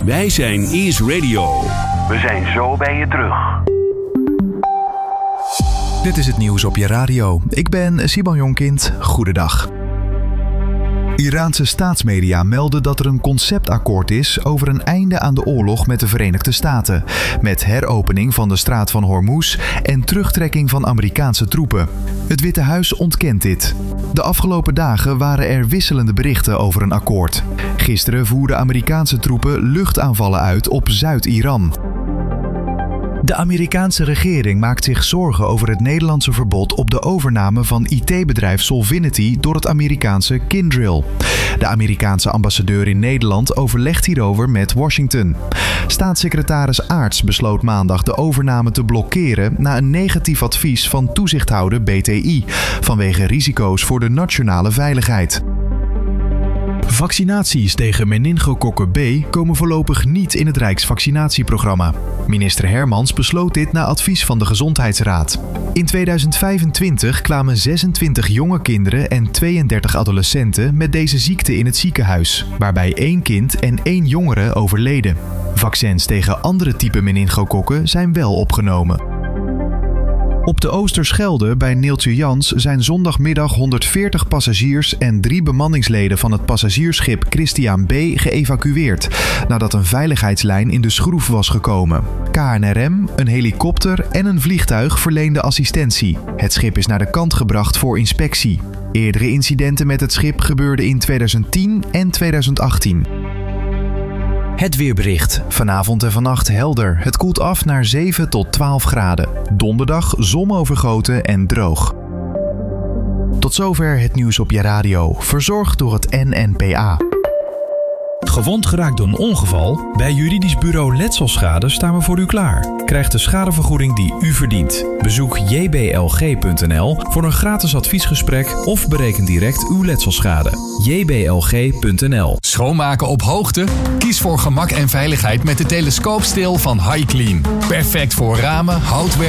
Wij zijn Is Radio. We zijn zo bij je terug. Dit is het nieuws op je radio. Ik ben Simon Jonkind. Goedendag. Iraanse staatsmedia melden dat er een conceptakkoord is over een einde aan de oorlog met de Verenigde Staten. Met heropening van de straat van Hormuz en terugtrekking van Amerikaanse troepen. Het Witte Huis ontkent dit. De afgelopen dagen waren er wisselende berichten over een akkoord. Gisteren voerden Amerikaanse troepen luchtaanvallen uit op Zuid-Iran. De Amerikaanse regering maakt zich zorgen over het Nederlandse verbod op de overname van IT-bedrijf Solvinity door het Amerikaanse Kyndryl. De Amerikaanse ambassadeur in Nederland overlegt hierover met Washington. Staatssecretaris Aarts besloot maandag de overname te blokkeren na een negatief advies van toezichthouder BTI vanwege risico's voor de nationale veiligheid. Vaccinaties tegen meningokokken B komen voorlopig niet in het Rijksvaccinatieprogramma. Minister Hermans besloot dit na advies van de Gezondheidsraad. In 2025 kwamen 26 jonge kinderen en 32 adolescenten met deze ziekte in het ziekenhuis, waarbij 1 kind en 1 jongere overleden. Vaccins tegen andere typen meningokokken zijn wel opgenomen. Op de Oosterschelde bij Neeltje Jans zijn zondagmiddag 140 passagiers en 3 bemanningsleden van het passagiersschip Christian B. geëvacueerd, nadat een veiligheidslijn in de schroef was gekomen. KNRM, een helikopter en een vliegtuig verleenden assistentie. Het schip is naar de kant gebracht voor inspectie. Eerdere incidenten met het schip gebeurden in 2010 en 2018. Het weerbericht. Vanavond en vannacht helder. Het koelt af naar 7 tot 12 graden. Donderdag zonovergoten en droog. Tot zover het nieuws op je radio. Verzorgd door het NNPA. Gewond geraakt door een ongeval? Bij Juridisch Bureau Letselschade staan we voor u klaar. Krijg de schadevergoeding die u verdient. Bezoek jblg.nl voor een gratis adviesgesprek of bereken direct uw letselschade. jblg.nl. Schoonmaken op hoogte? Kies voor gemak en veiligheid met de telescoopsteel van HiClean. Perfect voor ramen, houtwerk